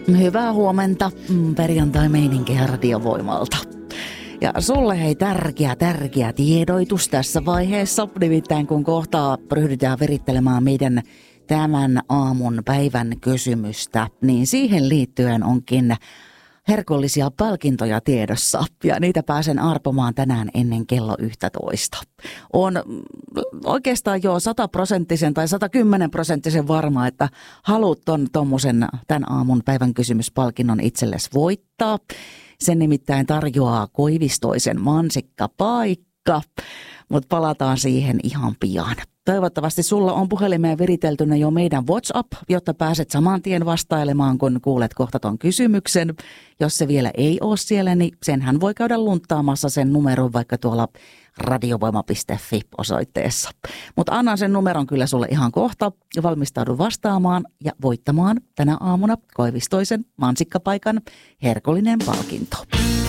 Hyvää huomenta perjantai-meininkiä Radiovoimalta. Ja sulle hei tärkeä tiedoitus tässä vaiheessa, nimittäin kun kohtaa ryhdytään virittelemään meidän tämän aamun päivän kysymystä, niin siihen liittyen onkin herkullisia palkintoja tiedossa ja niitä pääsen arpomaan tänään ennen kello 11. On oikeastaan jo 100% tai 110% varma, että haluat tommosen tämän aamun päivän kysymyspalkinnon itsellesi voittaa. Sen nimittäin tarjoaa Koivistoisen mansikkapaikka, mutta palataan siihen ihan pian. Toivottavasti sulla on puhelimeen viriteltynä jo meidän WhatsApp, jotta pääset saman tien vastailemaan, kun kuulet kohta ton kysymyksen. Jos se vielä ei ole siellä, niin senhän voi käydä lunttaamassa sen numeron vaikka tuolla radiovoima.fi-osoitteessa. Mutta annan sen numeron kyllä sulle ihan kohta ja valmistaudu vastaamaan ja voittamaan tänä aamuna Koivistoisen mansikkapaikan herkullinen palkinto.